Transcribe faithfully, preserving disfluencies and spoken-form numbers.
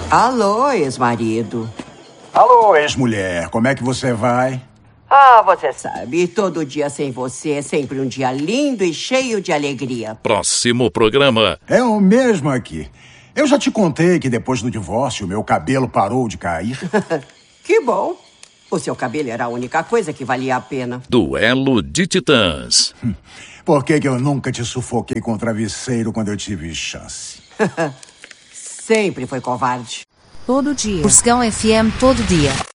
Alô, ex-marido. Alô, ex-mulher. Como é que você vai? Ah, você sabe, todo dia sem você é sempre um dia lindo e cheio de alegria. Próximo programa. É o mesmo aqui. Eu já te contei que depois do divórcio, meu cabelo parou de cair. Que bom. O seu cabelo era a única coisa que valia a pena. Duelo de Titãs. Por que que eu nunca te sufoquei com o travesseiro quando eu tive chance? Sempre foi covarde. Todo dia. Porcegão F M todo dia.